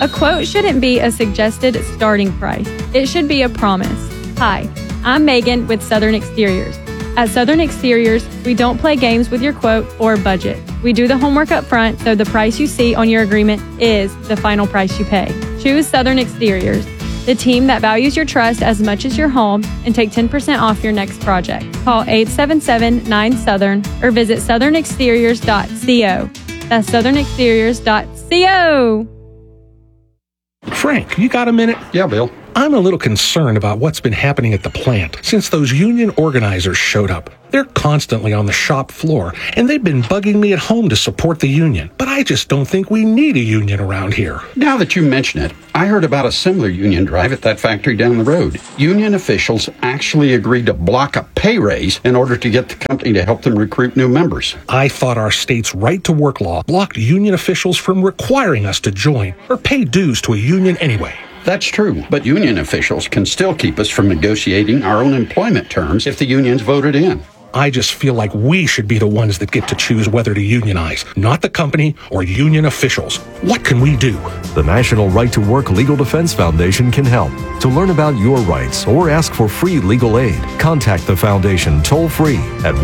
A quote shouldn't be a suggested starting price. It should be a promise. Hi, I'm Megan with Southern Exteriors. At Southern Exteriors, we don't play games with your quote or budget. We do the homework up front, so the price you see on your agreement is the final price you pay. Choose Southern Exteriors, the team that values your trust as much as your home, and take 10% off your next project. Call 877-9-SOUTHERN or visit southernexteriors.co. That's southernexteriors.co. Frank, you got a minute? Yeah, Bill. I'm a little concerned about what's been happening at the plant since those union organizers showed up. They're constantly on the shop floor, and they've been bugging me at home to support the union. But I just don't think we need a union around here. Now that you mention it, I heard about a similar union drive at that factory down the road. Union officials actually agreed to block a pay raise in order to get the company to help them recruit new members. I thought our state's right-to-work law blocked union officials from requiring us to join or pay dues to a union anyway. That's true, but union officials can still keep us from negotiating our own employment terms if the union's voted in. I just feel like we should be the ones that get to choose whether to unionize, not the company or union officials. What can we do? The National Right to Work Legal Defense Foundation can help. To learn about your rights or ask for free legal aid, contact the foundation toll-free at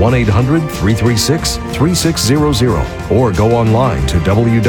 1-800-336-3600 or go online to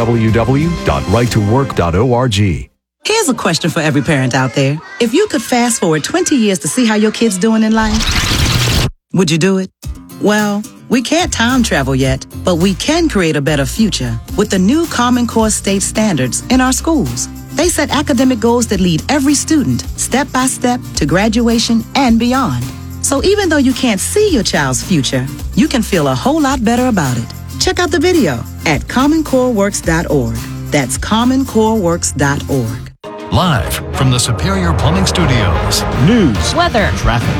www.righttowork.org. Here's a question for every parent out there. If you could fast forward 20 years to see how your kid's doing in life, would you do it? Well, we can't time travel yet, but we can create a better future with the new Common Core state standards in our schools. They set academic goals that lead every student step by step to graduation and beyond. So even though you can't see your child's future, you can feel a whole lot better about it. Check out the video at commoncoreworks.org. That's commoncoreworks.org. Live from the Superior Plumbing Studios. News, weather, traffic.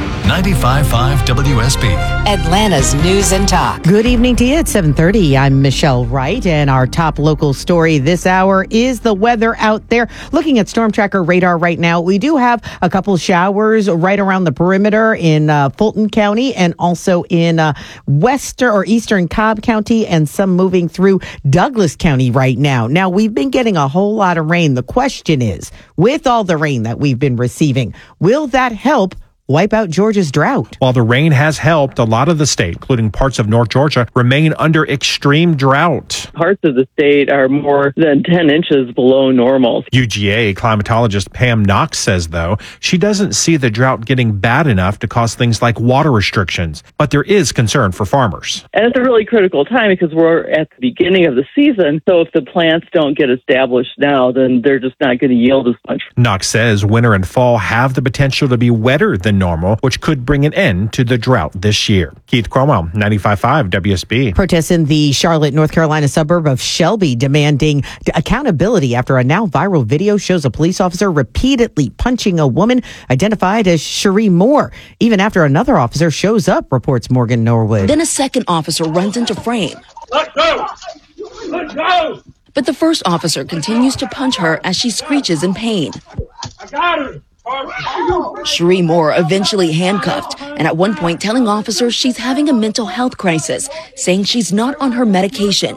95.5 WSB. Atlanta's News and Talk. Good evening to you at 7:30. I'm Michelle Wright, and our top local story this hour is the weather out there. Looking at Storm Tracker radar right now, we do have a couple showers right around the perimeter in Fulton County and also in western or eastern Cobb County, and some moving through Douglas County right now. Now, we've been getting a whole lot of rain. The question is, with all the rain that we've been receiving, will that help wipe out Georgia's drought? While the rain has helped, a lot of the state, including parts of North Georgia, remain under extreme drought. Parts of the state are more than 10 inches below normal. UGA climatologist Pam Knox says, though, she doesn't see the drought getting bad enough to cause things like water restrictions, but there is concern for farmers. And it's a really critical time because we're at the beginning of the season, so if the plants don't get established now, then they're just not going to yield as much. Knox says winter and fall have the potential to be wetter than normal, which could bring an end to the drought this year. Keith Cromwell, 95.5 WSB. Protests in the Charlotte, North Carolina suburb of Shelby demanding accountability after a now viral video shows a police officer repeatedly punching a woman identified as Cherie Moore, even after another officer shows up, reports Morgan Norwood. Then a second officer runs into frame. Let go! Let go! But the first officer continues to punch her as she screeches in pain. I got her! Cherie Moore eventually handcuffed, and at one point telling officers she's having a mental health crisis, saying she's not on her medication.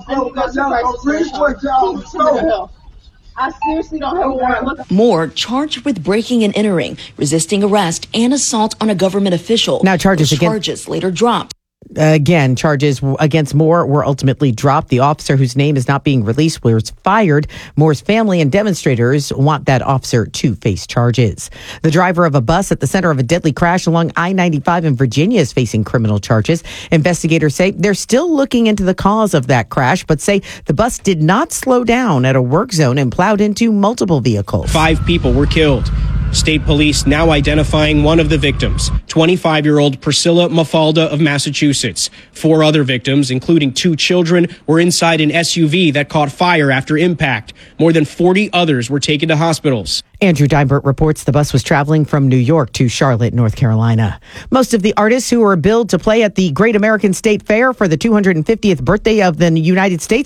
I seriously don't have a warrant. Moore charged with breaking and entering, resisting arrest, and assault on a government official. Now charges later dropped. Again, charges against Moore were ultimately dropped. The officer, whose name is not being released, was fired. Moore's family and demonstrators want that officer to face charges. The driver of a bus at the center of a deadly crash along I-95 in Virginia is facing criminal charges. Investigators say they're still looking into the cause of that crash, but say the bus did not slow down at a work zone and plowed into multiple vehicles. 5 people were killed. State police now identifying one of the victims, 25-year-old Priscilla Mafalda of Massachusetts. 4 other victims, including 2 children, were inside an SUV that caught fire after impact. More than 40 others were taken to hospitals. Andrew Deinbert reports the bus was traveling from New York to Charlotte, North Carolina. Most of the artists who were billed to play at the Great American State Fair for the 250th birthday of the United States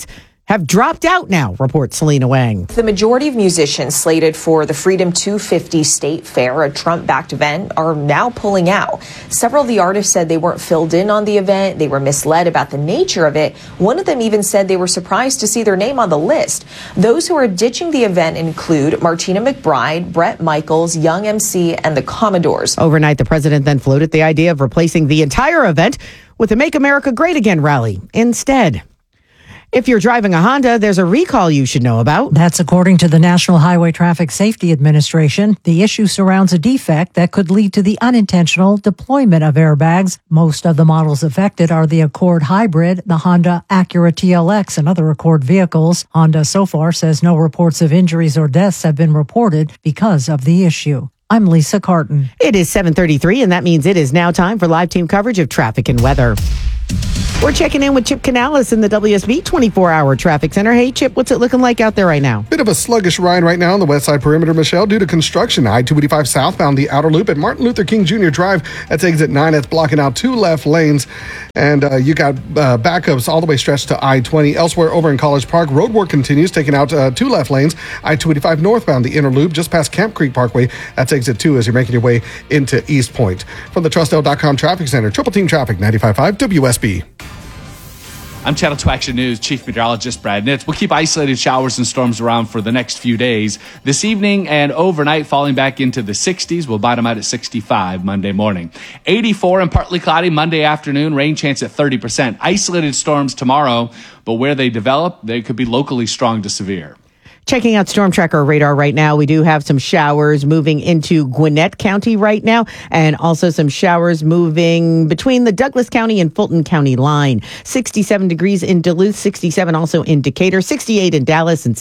have dropped out now, reports Selena Wang. The majority of musicians slated for the Freedom 250 State Fair, a Trump-backed event, are now pulling out. Several of the artists said they weren't filled in on the event. They were misled about the nature of it. One of them even said they were surprised to see their name on the list. Those who are ditching the event include Martina McBride, Bret Michaels, Young MC, and the Commodores. Overnight, the president then floated the idea of replacing the entire event with a Make America Great Again rally instead. If you're driving a Honda, there's a recall you should know about. That's according to the National Highway Traffic Safety Administration. The issue surrounds a defect that could lead to the unintentional deployment of airbags. Most of the models affected are the Accord Hybrid, the Honda Acura TLX, and other Accord vehicles. Honda so far says no reports of injuries or deaths have been reported because of the issue. I'm Lisa Carton. It is 7:33, and that means it is now time for live team coverage of traffic and weather. We're checking in with Chip Canales in the WSB 24-hour traffic center. Hey, Chip, what's it looking like out there right now? Bit of a sluggish ride right now on the west side perimeter, Michelle, due to construction. I-285 southbound, the outer loop at Martin Luther King Jr. Drive. That's exit 9. That's blocking out 2 left lanes. And you got backups all the way stretched to I-20. Elsewhere over in College Park, road work continues, taking out 2 left lanes. I-285 northbound, the inner loop, just past Camp Creek Parkway. That's exit 2 as you're making your way into East Point. From the TrustL.com Traffic Center, Triple Team Traffic, 95.5 WSB. I'm Channel 2 Action News Chief Meteorologist Brad Nitz. We'll keep isolated showers and storms around for the next few days. This evening and overnight, falling back into the 60s. We'll bottom out at 65 Monday morning. 84 and partly cloudy Monday afternoon. Rain chance at 30%. Isolated storms tomorrow, but where they develop, they could be locally strong to severe. Checking out Storm Tracker radar right now. We do have some showers moving into Gwinnett County right now, and also some showers moving between the Douglas County and Fulton County line. 67 degrees in Duluth, 67 also in Decatur, 68 in Dallas, and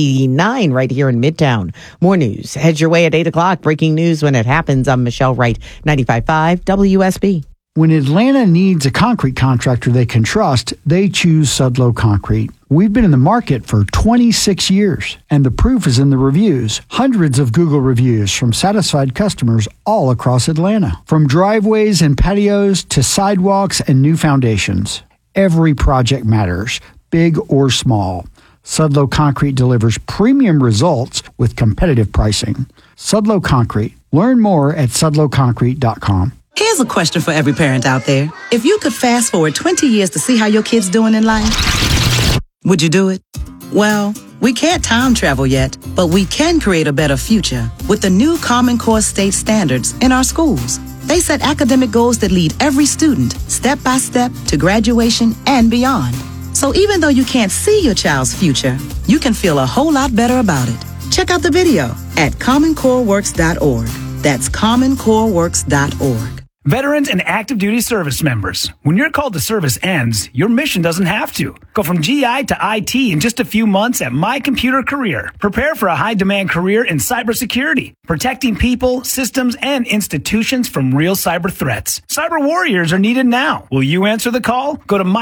69 right here in Midtown. More news. Head your way at 8 o'clock. Breaking news when it happens. I'm Michelle Wright, 95.5 WSB. When Atlanta needs a concrete contractor they can trust, they choose Sudlow Concrete. We've been in the market for 26 years, and the proof is in the reviews. Hundreds of Google reviews from satisfied customers all across Atlanta. From driveways and patios to sidewalks and new foundations. Every project matters, big or small. Sudlow Concrete delivers premium results with competitive pricing. Sudlow Concrete. Learn more at sudlowconcrete.com. Here's a question for every parent out there. If you could fast forward 20 years to see how your kid's doing in life, would you do it? Well, we can't time travel yet, but we can create a better future with the new Common Core state standards in our schools. They set academic goals that lead every student step by step to graduation and beyond. So even though you can't see your child's future, you can feel a whole lot better about it. Check out the video at commoncoreworks.org. That's commoncoreworks.org. Veterans and active duty service members, when your call to service ends, your mission doesn't have to. Go from GI to IT in just a few months at My Computer Career. Prepare for a high-demand career in cybersecurity, protecting people, systems, and institutions from real cyber threats. Cyber warriors are needed now. Will you answer the call? Go to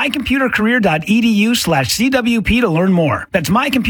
mycomputercareer.edu/CWP to learn more. That's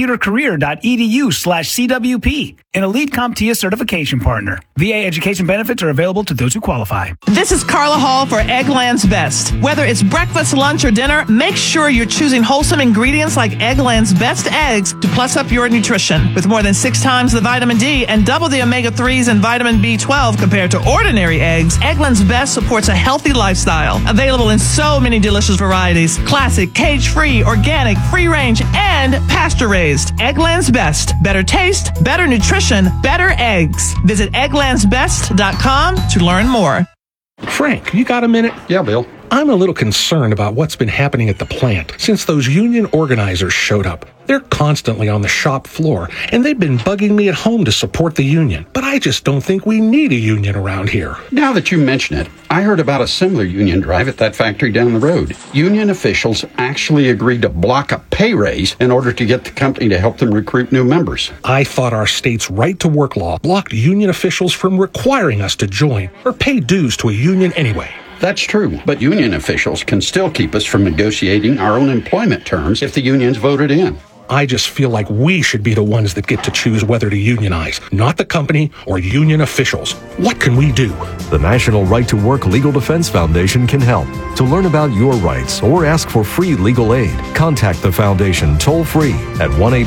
mycomputercareer.edu/CWP. An Elite CompTIA certification partner. VA education benefits are available to those who qualify. This is Carla Hall for Eggland's Best. Whether it's breakfast, lunch, or dinner, make sure you're choosing wholesome ingredients like Eggland's Best eggs to plus up your nutrition. With more than 6 times the vitamin D and double the omega-3s and vitamin B12 compared to ordinary eggs, Eggland's Best supports a healthy lifestyle. Available in so many delicious varieties. Classic, cage-free, organic, free-range, and pasture-raised. Eggland's Best. Better taste, better nutrition, better eggs. Visit egglandsbest.com to learn more. Frank, you got a minute? Yeah, Bill. I'm a little concerned about what's been happening at the plant since those union organizers showed up. They're constantly on the shop floor, and they've been bugging me at home to support the union. But I just don't think we need a union around here. Now that you mention it, I heard about a similar union drive at that factory down the road. Union officials actually agreed to block a pay raise in order to get the company to help them recruit new members. I thought our state's right-to-work law blocked union officials from requiring us to join or pay dues to a union anyway. That's true, but union officials can still keep us from negotiating our own employment terms if the union's voted in. I just feel like we should be the ones that get to choose whether to unionize, not the company or union officials. What can we do? The National Right to Work Legal Defense Foundation can help. To learn about your rights or ask for free legal aid, contact the foundation toll-free at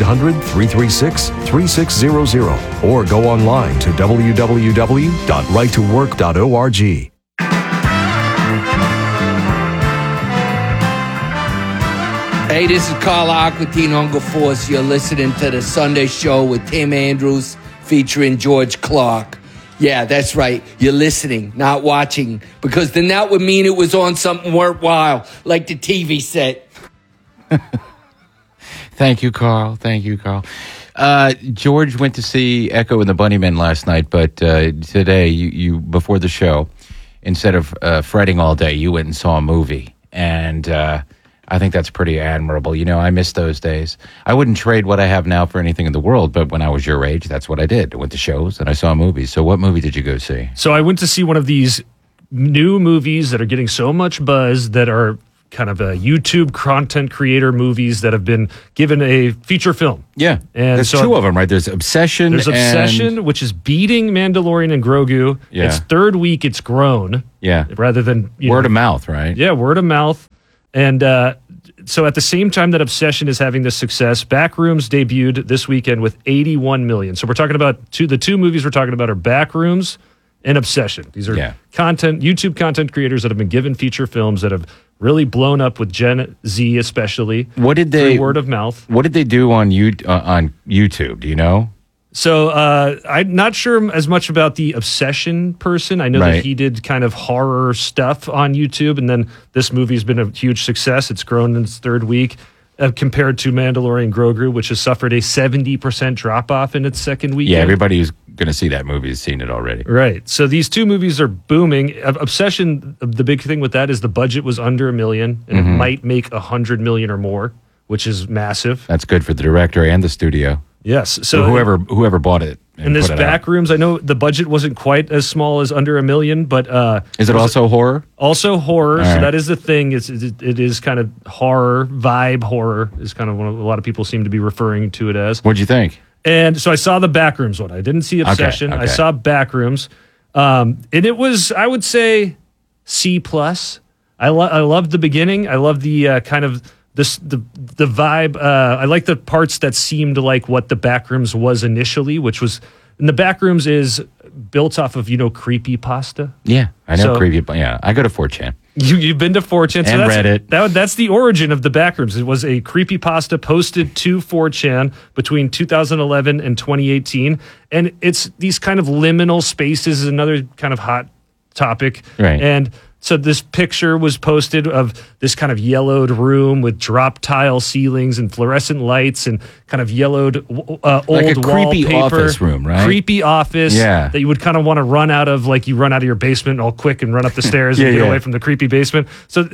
1-800-336-3600 or go online to www.righttowork.org. Hey, this is Carl Aquatine on Force. You're listening to the Sunday Show with Tim Andrews featuring George Clark. Yeah, that's right. You're listening, not watching, because then that would mean it was on something worthwhile, like the TV set. Thank you, Carl. Thank you, Carl. George went to see Echo and the Bunnymen last night, but today, you before the show, instead of fretting all day, you went and saw a movie. And I think that's pretty admirable. You know, I miss those days. I wouldn't trade what I have now for anything in the world, but when I was your age, that's what I did. I went to shows and I saw movies. So what movie did you go see? So I went to see one of these new movies that are getting so much buzz that are kind of a YouTube content creator movies that have been given a feature film. Yeah. And there's two of them, right? There's Obsession. There's Obsession, which is beating Mandalorian and Grogu. Yeah. Its third week, it's grown. Yeah. Rather than... Word of mouth, right? Yeah, word of mouth. And so at the same time that Obsession is having this success, Backrooms debuted this weekend with 81 million. So we're talking about the two movies we're talking about are Backrooms and Obsession. These are YouTube content creators that have been given feature films that have really blown up with Gen Z, especially. What did they... through word of mouth. What did they do on YouTube? Do you know? So I'm not sure as much about the Obsession person. I know that he did kind of horror stuff on YouTube, and then this movie's been a huge success. It's grown in its third week compared to Mandalorian Grogu, which has suffered a 70% drop-off in its second week. Yeah, everybody who's going to see that movie has seen it already. Right. So these two movies are booming. Obsession, the big thing with that is the budget was under $1 million, and it might make $100 million or more, which is massive. That's good for the director and the studio. Yes. So whoever bought it. And this Backrooms, I know the budget wasn't quite as small as under $1 million, but is it also horror? Also horror. All so right. that is the thing. It is kind of horror vibe. Horror is kind of what a lot of people seem to be referring to it as. What'd you think? And so I saw the Backrooms one. I didn't see Obsession. Okay. I saw Backrooms, and it was, I would say, C+. I loved the beginning. I love the kind of the vibe. I like the parts that seemed like what the Backrooms was initially, which was, and the Backrooms is built off of, creepypasta. Yeah, I know creepy. Yeah, I go to 4chan. You've been to 4chan. And Reddit. That's the origin of the Backrooms. It was a creepypasta posted to 4chan between 2011 and 2018. And it's these kind of liminal spaces is another kind of hot topic. Right. And so this picture was posted of this kind of yellowed room with drop tile ceilings and fluorescent lights and kind of yellowed old like a creepy wallpaper. office room, right? Creepy office that you would kind of want to run out of, like you run out of your basement all quick and run up the stairs and get away from the creepy basement.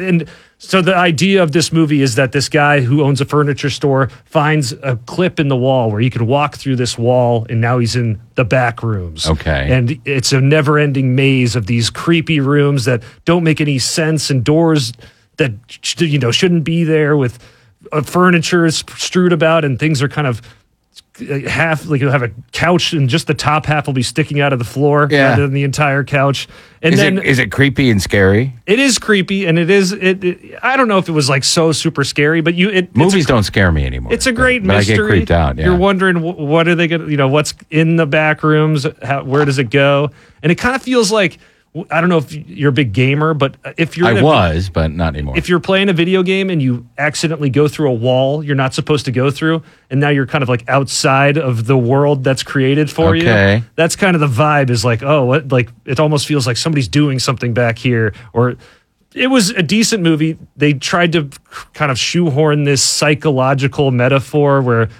So the idea of this movie is that this guy who owns a furniture store finds a clip in the wall where he can walk through this wall, and now he's in the back rooms. Okay. And it's a never-ending maze of these creepy rooms that don't make any sense and doors that shouldn't be there with furniture strewed about, and things are kind of half, like you'll have a couch and just the top half will be sticking out of the floor rather than the entire couch. And is it creepy and scary? It is creepy, and it is. I don't know if it was like so super scary, but movies don't scare me anymore. It's a great but mystery. I get creeped out. Yeah. You're wondering what are they going to, what's in the back rooms? Where does it go? And it kind of feels like, I don't know if you're a big gamer, but if you're but not anymore. If you're playing a video game and you accidentally go through a wall you're not supposed to go through, and now you're kind of like outside of the world that's created for you. That's kind of the vibe, is like, it almost feels like somebody's doing something back here. Or it was a decent movie. They tried to kind of shoehorn this psychological metaphor where,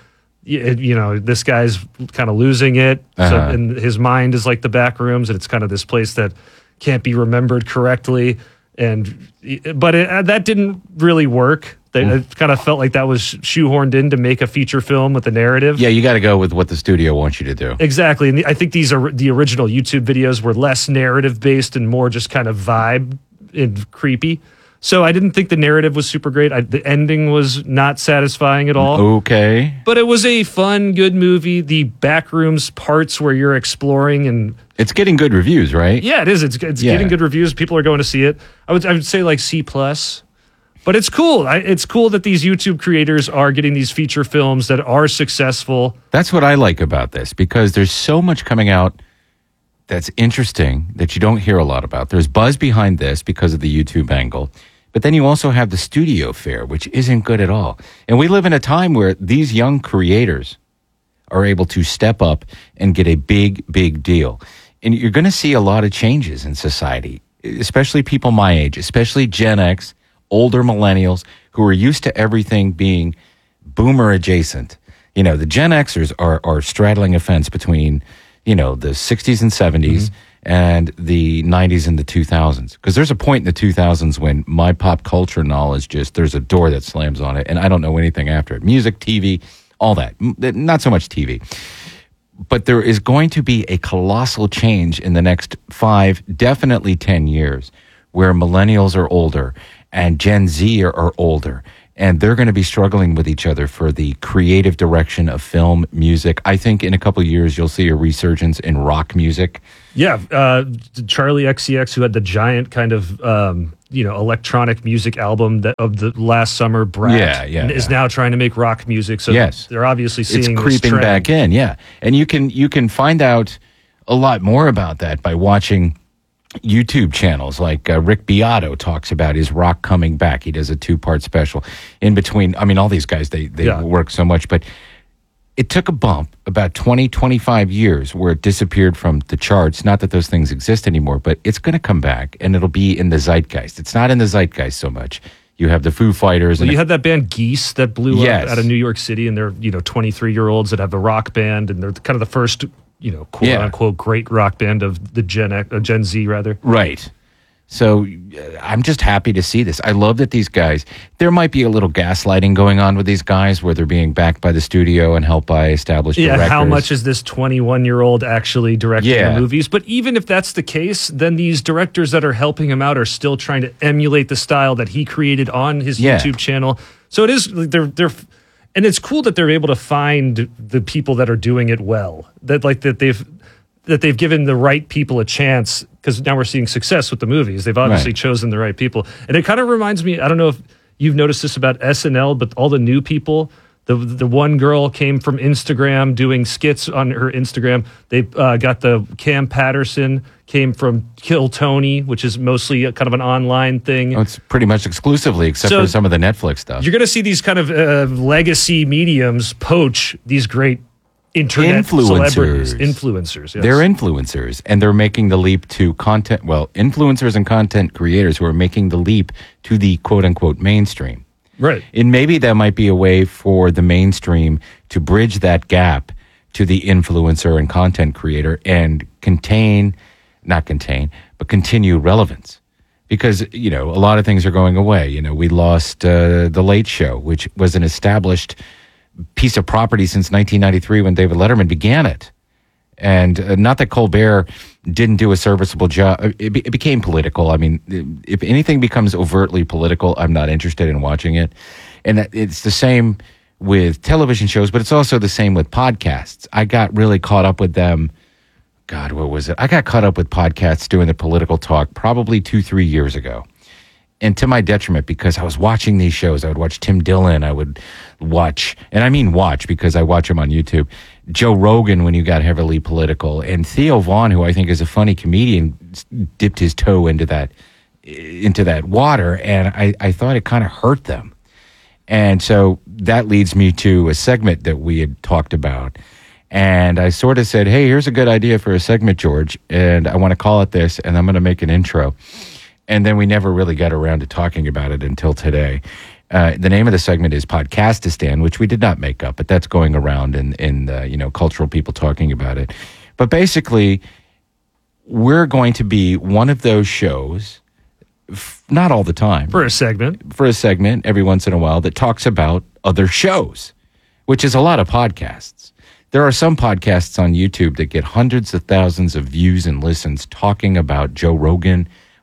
this guy's kind of losing it. And his mind is like the back rooms, and it's kind of this place that can't be remembered correctly. But that didn't really work. It kind of felt like that was shoehorned in to make a feature film with a narrative. Yeah, you got to go with what the studio wants you to do. Exactly. And I think the original YouTube videos were less narrative based and more just kind of vibe and creepy. So I didn't think the narrative was super great. The ending was not satisfying at all. Okay. But it was a fun, good movie. The backrooms parts where you're exploring and... It's getting good reviews, right? Yeah, it is. It's getting good reviews. People are going to see it. I would say like C+. But it's cool. It's cool that these YouTube creators are getting these feature films that are successful. That's what I like about this, because there's so much coming out that's interesting that you don't hear a lot about. There's buzz behind this because of the YouTube angle. But then you also have the studio fare, which isn't good at all. And we live in a time where these young creators are able to step up and get a big, big deal. And you're going to see a lot of changes in society, especially people my age, especially Gen X, older millennials who are used to everything being boomer adjacent. You know, the Gen Xers are straddling a fence between, you know, the 60s and 70s and the 90s and the 2000s. Because there's a point in the 2000s when my pop culture knowledge there's a door that slams on it, and I don't know anything after it. Music, TV, all that. Not so much TV. But there is going to be a colossal change in the next 5, definitely 10 years, where millennials are older and Gen Z are older, and they're going to be struggling with each other for the creative direction of film, music. I think in a couple of years, you'll see a resurgence in rock music. Yeah, Charlie XCX, who had the giant kind of electronic music album of the last summer, Brat, is now trying to make rock music. So they're obviously seeing it's creeping this trend back in. Yeah, and you can find out a lot more about that by watching YouTube channels like Rick Beato talks about his rock coming back. He does a 2-part special in between. I mean, all these guys, they work so much, but it took a bump about 20, 25 years where it disappeared from the charts. Not that those things exist anymore, but it's going to come back and it'll be in the zeitgeist. It's not in the zeitgeist so much. You have the Foo Fighters. Well, you had that band Geese that blew up out of New York City, and they're 23-year-olds that have a rock band, and they're kind of the first quote unquote great rock band of the Gen Z rather. Right. So I'm just happy to see this. I love that these guys, there might be a little gaslighting going on with these guys where they're being backed by the studio and helped by established directors. How much is this 21-year-old actually directing the movies? But even if that's the case, then these directors that are helping him out are still trying to emulate the style that he created on his YouTube channel. So it is, and it's cool that they're able to find the people that are doing it well. That they've given the right people a chance, because now we're seeing success with the movies. They've obviously chosen the right people. And it kind of reminds me, I don't know if you've noticed this about SNL, but all the new people, the one girl came from Instagram doing skits on her Instagram. They got the Cam Patterson came from Kill Tony, which is mostly kind of an online thing. Oh, it's pretty much exclusively, except for some of the Netflix stuff. You're going to see these kind of legacy mediums poach these great internet celebrities. Influencers. Yes. They're influencers, and they're making the leap to content. Well, influencers and content creators who are making the leap to the quote-unquote mainstream. Right. And maybe that might be a way for the mainstream to bridge that gap to the influencer and content creator and continue relevance. Because, a lot of things are going away. We lost The Late Show, which was an established piece of property since 1993 when David Letterman began it. And not that Colbert didn't do a serviceable job. It became political. I mean, if anything becomes overtly political, I'm not interested in watching it. And it's the same with television shows, but it's also the same with podcasts. I got really caught up with them. God, what was it? I got caught up with podcasts doing the political talk probably 2-3 years ago. And to my detriment, because I was watching these shows. I would watch Tim Dillon. I would watch, and I mean watch because I watch him on YouTube, Joe Rogan when you got heavily political, and Theo Vaughn, who I think is a funny comedian, dipped his toe into that water, and I thought it kind of hurt them. And so that leads me to a segment that we had talked about. And I sort of said, hey, here's a good idea for a segment, George, and I want to call it this, and I'm going to make an intro. And then we never really got around to talking about it until today. The name of the segment is Podcastistan, which we did not make up, but that's going around in cultural people talking about it. But basically, we're going to be one of those shows, not all the time. For a segment, every once in a while, that talks about other shows, which is a lot of podcasts. There are some podcasts on YouTube that get hundreds of thousands of views and listens talking about Joe Rogan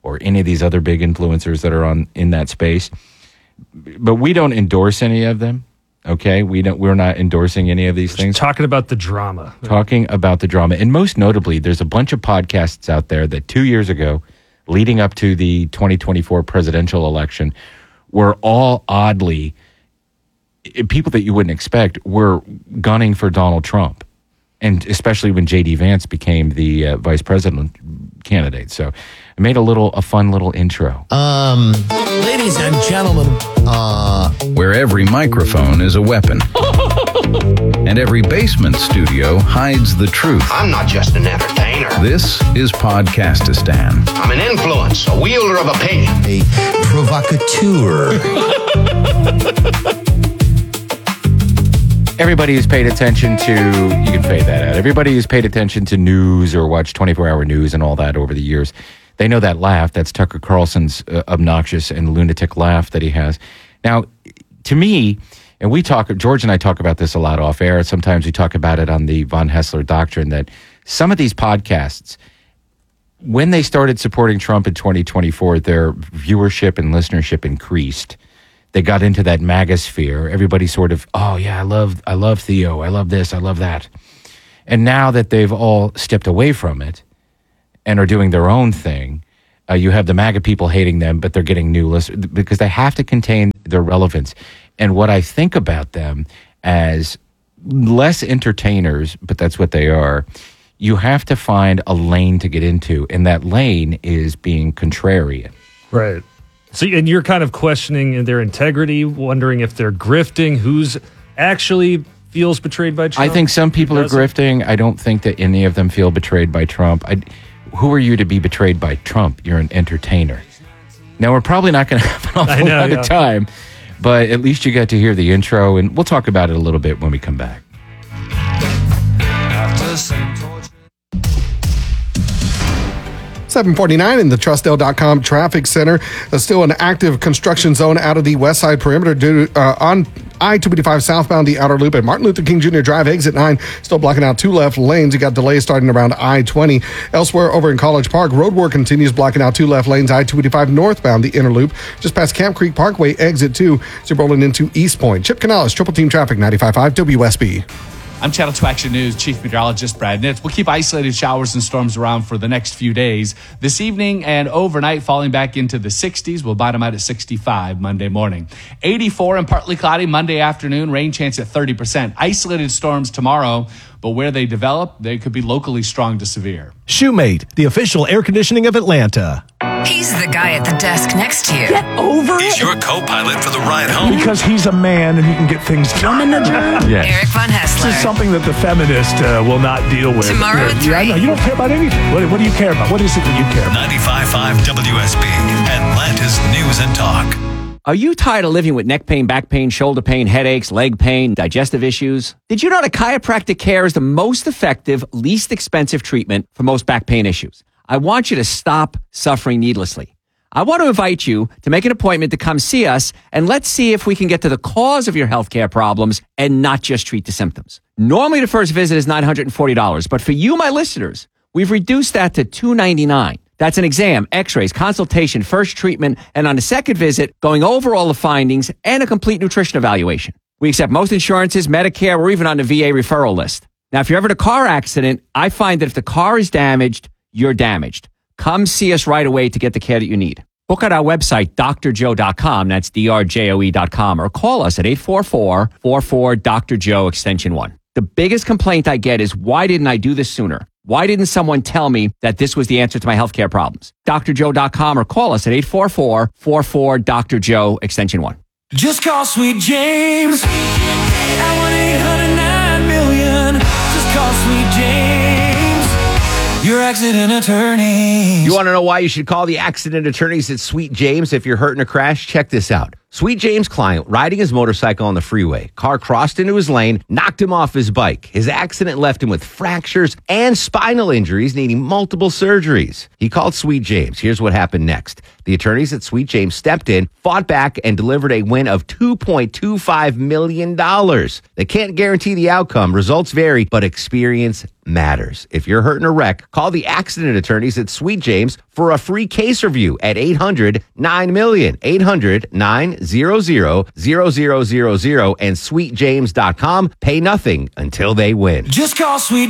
or any of these other big influencers that are in that space. But we don't endorse any of them. Okay, we're not endorsing any of these things. Talking about the drama. Talking about the drama. And most notably, there's a bunch of podcasts out there that 2 years ago, leading up to the 2024 presidential election, were all oddly, people that you wouldn't expect were gunning for Donald Trump. And especially when J.D. Vance became the vice president candidate. So I made a fun little intro. Ladies and gentlemen, where every microphone is a weapon. And every basement studio hides the truth. I'm not just an entertainer. This is Podcastistan. I'm an influence, a wielder of opinion. A provocateur. Everybody who's paid attention to, you can fade that out. Everybody who's paid attention to news or watched 24-hour news and all that over the years, they know that laugh. That's Tucker Carlson's obnoxious and lunatic laugh that he has. Now, to me, and George and I talk about this a lot off air. Sometimes we talk about it on the Von Hessler Doctrine, that some of these podcasts, when they started supporting Trump in 2024, their viewership and listenership increased. They got into that MAGA sphere. Everybody sort of, oh yeah, I love Theo. I love this. I love that. And now that they've all stepped away from it and are doing their own thing, you have the MAGA people hating them, but they're getting new listeners because they have to contain their relevance. And what I think about them as less entertainers, but that's what they are, you have to find a lane to get into. And that lane is being contrarian. Right. So, and you're kind of questioning their integrity, wondering if they're grifting, who's actually feels betrayed by Trump? I think some people are grifting. I don't think that any of them feel betrayed by Trump. Who are you to be betrayed by Trump? You're an entertainer. Now, we're probably not going to have an awful lot of time, but at least you got to hear the intro, and we'll talk about it a little bit when we come back. 749 in the Trustdale.com traffic center. Still an active construction zone out of the west side perimeter due on I-285 southbound the outer loop at Martin Luther King Jr. Drive, exit 9, still blocking out 2 left lanes. You got delays starting around I-20. Elsewhere over in College Park, road work continues blocking out 2 left lanes, I-285 northbound the inner loop, just past Camp Creek Parkway, exit 2. So you're rolling into East Point. Chip Canales, Triple Team Traffic, 95.5 WSB. I'm Channel 2 Action News Chief Meteorologist Brad Nitz. We'll keep isolated showers and storms around for the next few days. This evening and overnight, falling back into the 60s. We'll bottom out at 65 Monday morning. 84 and partly cloudy Monday afternoon. Rain chance at 30%. Isolated storms tomorrow, but where they develop, they could be locally strong to severe. Shoemate, the official air conditioning of Atlanta. He's the guy at the desk next to you. Get over it. He's your co-pilot for the ride home. Because he's a man and he can get things done. Yes. Eric Von Hessler. This is something that the feminist will not deal with. Tomorrow at 3. I know. You don't care about anything. What do you care about? What is it that you care about? 95.5 WSB, Atlanta's News and Talk. Are you tired of living with neck pain, back pain, shoulder pain, headaches, leg pain, digestive issues? Did you know that chiropractic care is the most effective, least expensive treatment for most back pain issues? I want you to stop suffering needlessly. I want to invite you to make an appointment to come see us, and let's see if we can get to the cause of your healthcare problems and not just treat the symptoms. Normally, the first visit is $940, but for you, my listeners, we've reduced that to $299. That's an exam, x-rays, consultation, first treatment, and on the second visit, going over all the findings and a complete nutrition evaluation. We accept most insurances, Medicare, or even on the VA referral list. Now, if you're ever in a car accident, I find that if the car is damaged, you're damaged. Come see us right away to get the care that you need. Book at our website, drjoe.com, that's drjoe.com, or call us at 844-44-DR-JOE, extension 1. The biggest complaint I get is, why didn't I do this sooner? Why didn't someone tell me that this was the answer to my healthcare problems? drjoe.com or call us at 844-44-DR-JOE, extension 1. Just call Sweet James at 1-800-9-million. Just call Sweet James, your accident attorney. You want to know why you should call the accident attorneys at Sweet James if you're hurt in a crash? Check this out. Sweet James' client, riding his motorcycle on the freeway. Car crossed into his lane, knocked him off his bike. His accident left him with fractures and spinal injuries, needing multiple surgeries. He called Sweet James. Here's what happened next. The attorneys at Sweet James stepped in, fought back, and delivered a win of $2.25 million. They can't guarantee the outcome. Results vary, but experience matters. If you're hurt in a wreck, call the accident attorneys at Sweet James for a free case review at 800-9-MILLION, 800-900-0000, and sweetjames.com. Pay nothing until they win. Just call Sweet